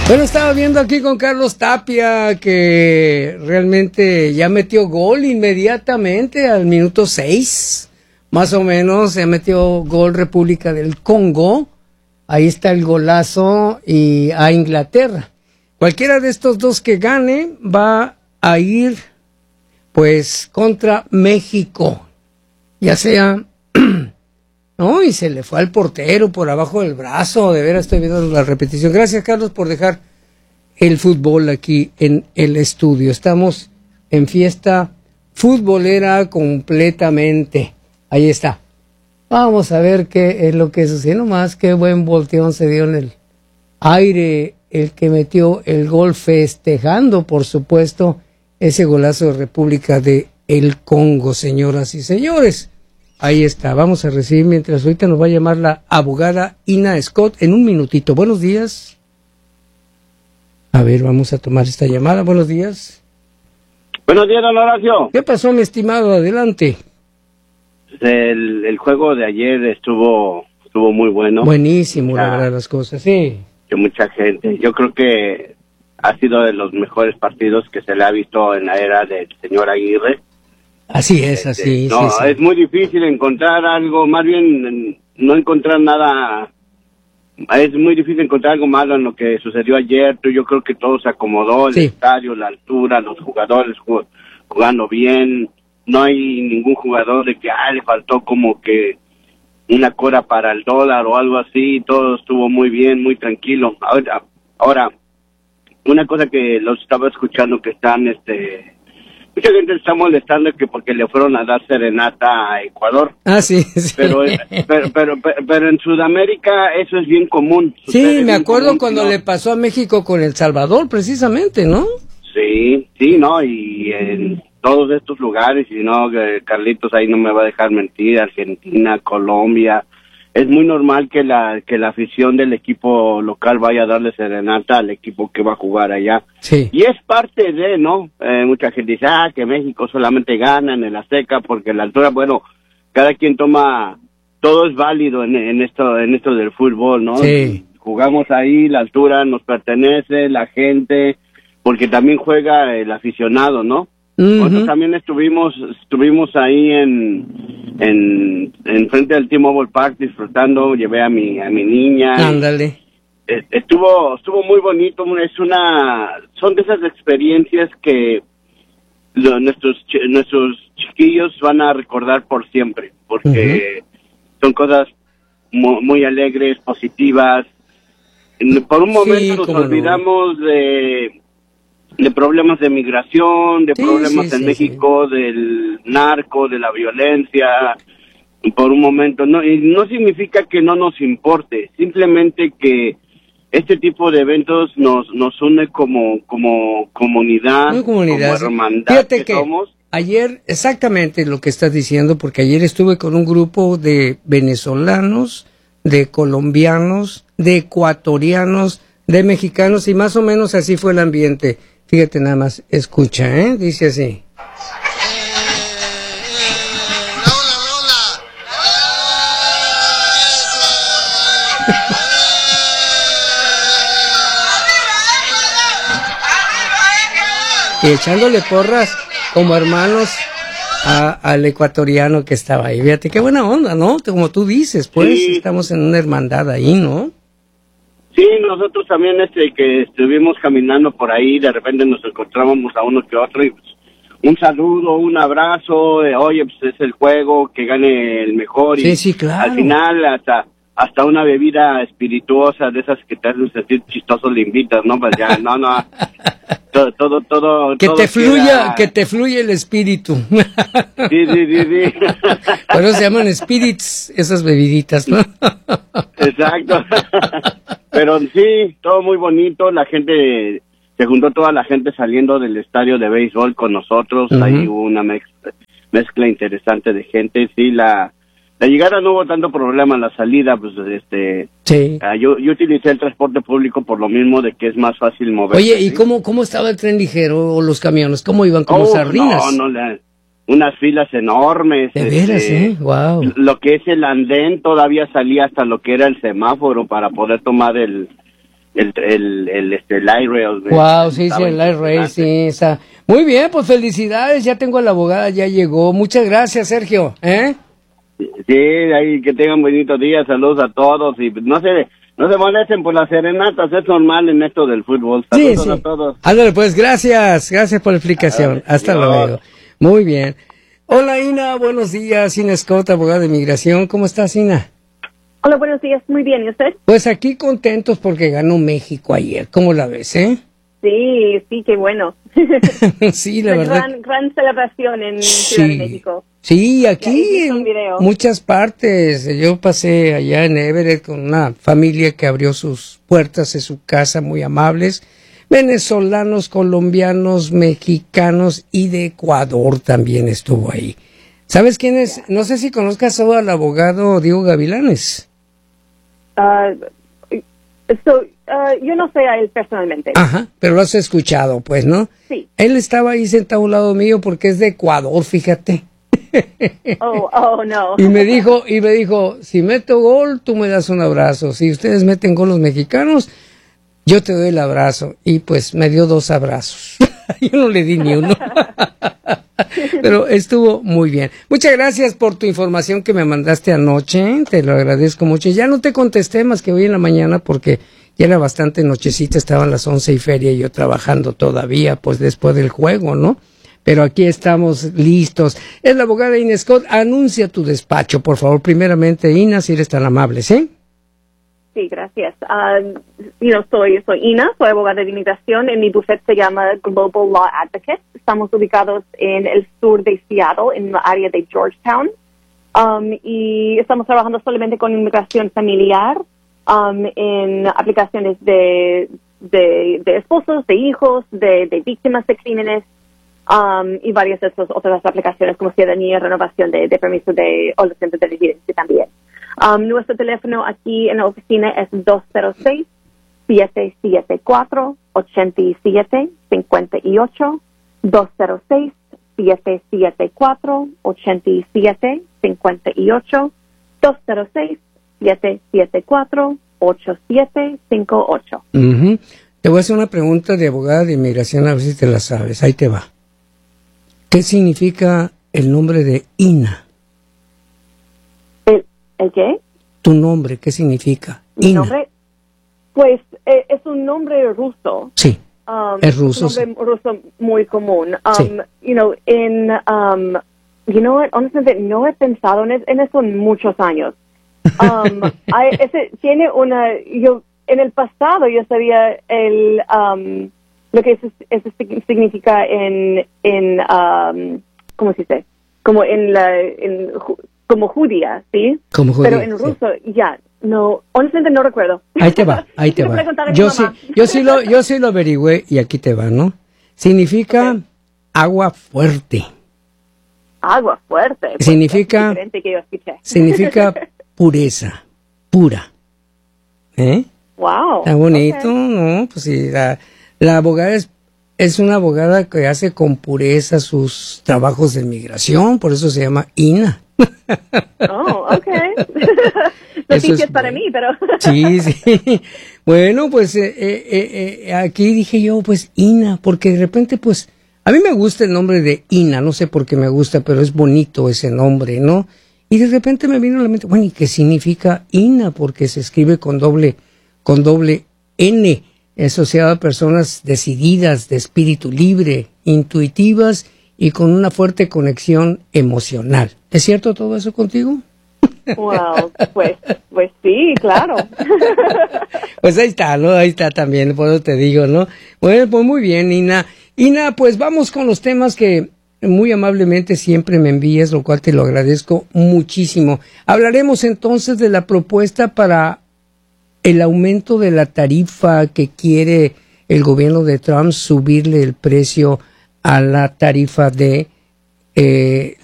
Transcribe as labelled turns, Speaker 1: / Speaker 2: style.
Speaker 1: Bueno, estaba viendo aquí con Carlos Tapia que realmente ya metió gol inmediatamente al minuto 6, más o menos, ya metió gol República del Congo, ahí está el golazo, y a Inglaterra. Cualquiera de estos dos que gane va a ir pues contra México, ya sea... No, y se le fue al portero por abajo del brazo, de veras estoy viendo la repetición. Gracias, Carlos, por dejar el fútbol aquí en el estudio. Estamos en fiesta futbolera completamente. Ahí está. Vamos a ver qué es lo que sucede. Nomás qué buen volteón se dio en el aire el que metió el gol, festejando, por supuesto, ese golazo de República de el Congo, señoras y señores. Ahí está, vamos a recibir, mientras ahorita nos va a llamar la abogada Ina Scott en un minutito. Buenos días. A ver, vamos a tomar esta llamada. Buenos días.
Speaker 2: Buenos días, don Horacio.
Speaker 1: ¿Qué pasó, mi estimado? Adelante.
Speaker 2: El juego de ayer estuvo muy bueno.
Speaker 1: Buenísimo, la verdad, las cosas, sí.
Speaker 2: Que mucha gente, yo creo que ha sido de los mejores partidos que se le ha visto en la era del señor Aguirre.
Speaker 1: Así es, así.
Speaker 2: No,
Speaker 1: sí.
Speaker 2: Es muy difícil encontrar algo, más bien no encontrar nada. Es muy difícil encontrar algo malo en lo que sucedió ayer. Yo creo que todo se acomodó, el estadio, la altura, los jugadores jugando bien. No hay ningún jugador de que le faltó como que una cora para el dólar o algo así. Todo estuvo muy bien, muy tranquilo. Ahora una cosa que los estaba escuchando que están mucha gente está molestando que porque le fueron a dar serenata a Ecuador.
Speaker 1: Sí.
Speaker 2: Pero en Sudamérica eso es bien común.
Speaker 1: Sí, me acuerdo cuando le pasó a México con El Salvador, precisamente, ¿no?
Speaker 2: Sí, no, y en todos estos lugares, y no, Carlitos ahí no me va a dejar mentir, Argentina, Colombia, es muy normal que la afición del equipo local vaya a darle serenata al equipo que va a jugar allá.
Speaker 1: Sí.
Speaker 2: Y es parte de, ¿no? Mucha gente dice, que México solamente gana en el Azteca porque la altura, bueno, cada quien toma, todo es válido en esto del fútbol, ¿no?
Speaker 1: Sí.
Speaker 2: Jugamos ahí, la altura nos pertenece, la gente, porque también juega el aficionado, ¿no? Nosotros también estuvimos ahí en frente del T-Mobile Park disfrutando, llevé a mi niña.
Speaker 1: Ándale.
Speaker 2: Estuvo muy bonito, son de esas experiencias que nuestros chiquillos van a recordar por siempre, porque son cosas muy alegres, positivas. Por un momento nos olvidamos de problemas de migración, de problemas en México, del narco, de la violencia, por un momento, no, y no significa que no nos importe, simplemente que este tipo de eventos nos une como comunidad, como hermandad.
Speaker 1: Fíjate que somos. Ayer, exactamente lo que estás diciendo, porque ayer estuve con un grupo de venezolanos, de colombianos, de ecuatorianos, de mexicanos, y más o menos así fue el ambiente. Fíjate nada más, escucha, dice así. Y echándole porras como hermanos al ecuatoriano que estaba ahí. Fíjate qué buena onda, ¿no? Como tú dices, pues estamos en una hermandad ahí, ¿no?
Speaker 2: Sí, nosotros también que estuvimos caminando por ahí, de repente nos encontrábamos a uno que otro y pues, un saludo, un abrazo, oye, pues es el juego, que gane el mejor.
Speaker 1: Sí, claro.
Speaker 2: Al final hasta una bebida espirituosa de esas que te hacen sentir chistoso le invitas, ¿no? Pues ya, no. Todo.
Speaker 1: Que te fluya el espíritu.
Speaker 2: Sí.
Speaker 1: Por eso se llaman spirits, esas bebiditas, ¿no?
Speaker 2: Exacto. Pero sí, todo muy bonito, la gente, se juntó toda la gente saliendo del estadio de béisbol con nosotros, ahí hubo una mezcla interesante de gente, sí, la llegada no hubo tanto problema, la salida, pues,
Speaker 1: sí.
Speaker 2: Yo utilicé el transporte público por lo mismo de que es más fácil moverse.
Speaker 1: Oye, ¿y cómo estaba el tren ligero o los camiones? ¿Cómo iban? ¿Como sardinas?
Speaker 2: No, unas filas enormes.
Speaker 1: De veras, wow.
Speaker 2: Lo que es el andén todavía salía hasta lo que era el semáforo para poder tomar el light rail.
Speaker 1: Wow, sí, el light rail, sí, esa. Muy bien, pues felicidades, ya tengo a la abogada, ya llegó. Muchas gracias, Sergio,
Speaker 2: Sí, ahí que tengan bonitos días, saludos a todos y no se molesten por las serenatas, es normal en esto del fútbol. Saludos a todos.
Speaker 1: Ándale, pues, gracias por la explicación. Hasta luego. Muy bien. Hola, Ina, buenos días. Ina Scott, abogada de inmigración. ¿Cómo estás, Ina?
Speaker 3: Hola, buenos días. Muy bien, ¿y usted?
Speaker 1: Pues aquí contentos porque ganó México ayer. ¿Cómo la ves,
Speaker 3: Sí, qué bueno.
Speaker 1: Sí, la verdad.
Speaker 3: Gran celebración en Ciudad de México.
Speaker 1: Sí, aquí en muchas partes. Yo pasé allá en Everett con una familia que abrió sus puertas de su casa, muy amables. Venezolanos, colombianos, mexicanos y de Ecuador también estuvo ahí. ¿Sabes quién es? No sé si conozcas al abogado Diego Gavilanes.
Speaker 3: Yo no sé a él personalmente.
Speaker 1: Ajá, pero lo has escuchado, pues, ¿no?
Speaker 3: Sí.
Speaker 1: Él estaba ahí sentado a un lado mío porque es de Ecuador, fíjate.
Speaker 3: Oh, no.
Speaker 1: Y me dijo, si meto gol, tú me das un abrazo. Si ustedes meten gol los mexicanos, yo te doy el abrazo. Y pues me dio 2 abrazos. Yo no le di ni uno. Pero estuvo muy bien. Muchas gracias por tu información que me mandaste anoche. Te lo agradezco mucho. Ya no te contesté más que hoy en la mañana porque ya era bastante nochecita. Estaban las 11 y feria y yo trabajando todavía, pues después del juego, ¿no? Pero aquí estamos listos. Es la abogada Ina Scott. Anuncia tu despacho, por favor. Primeramente, Ina, si eres tan amable, ¿sí?
Speaker 3: Sí, gracias. Soy Ina, soy abogada de inmigración. En mi bufete se llama Global Law Advocate. Estamos ubicados en el sur de Seattle, en la área de Georgetown. Y estamos trabajando solamente con inmigración familiar, en aplicaciones de esposos, de hijos, de víctimas de crímenes, y varias de esas otras aplicaciones como ciudadanía, renovación de permiso o licencias de residencia también. Nuestro teléfono aquí en la oficina es 206-774-8758, 206-774-8758, 206-774-8758.
Speaker 1: Te voy a hacer una pregunta de abogada de inmigración, a ver si te la sabes. Ahí te va. ¿Qué significa el nombre de Ina?
Speaker 3: ¿El qué?
Speaker 1: Tu nombre, ¿qué significa?
Speaker 3: Mi nombre, pues, es un nombre ruso.
Speaker 1: Sí, es ruso.
Speaker 3: Es un nombre ruso muy común.
Speaker 1: Sí.
Speaker 3: Honestamente, no he pensado en eso en muchos años. En el pasado yo sabía lo que eso significa ¿cómo se dice? Como como judía, ¿sí?
Speaker 1: Como judía,
Speaker 3: pero en ruso, no, honestamente no recuerdo.
Speaker 1: Ahí te va. Yo sí lo averigüé y aquí te va, ¿no? Significa agua fuerte.
Speaker 3: Agua fuerte. Pues,
Speaker 1: significa
Speaker 3: que yo escuché.
Speaker 1: Significa pureza, pura.
Speaker 3: Wow.
Speaker 1: Está bonito, ¿no? Pues sí, la abogada es una abogada que hace con pureza sus trabajos de inmigración, por eso se llama Ina.
Speaker 3: Oh, okay. Noticias para mí, pero...
Speaker 1: Sí. Bueno, pues aquí dije yo, pues Ina, porque de repente, pues, a mí me gusta el nombre de Ina, no sé por qué me gusta, pero es bonito ese nombre, ¿no? Y de repente me vino a la mente, bueno, ¿y qué significa Ina? Porque se escribe con doble N, asociado a personas decididas, de espíritu libre, intuitivas y con una fuerte conexión emocional. ¿Es cierto todo eso contigo?
Speaker 3: Wow, pues sí, claro.
Speaker 1: Pues ahí está, ¿no? Ahí está también, por eso te digo, ¿no? Bueno, pues muy bien, Ina. Ina, pues vamos con los temas que muy amablemente siempre me envías, lo cual te lo agradezco muchísimo. Hablaremos entonces de la propuesta para el aumento de la tarifa que quiere el gobierno de Trump, subirle el precio a la tarifa de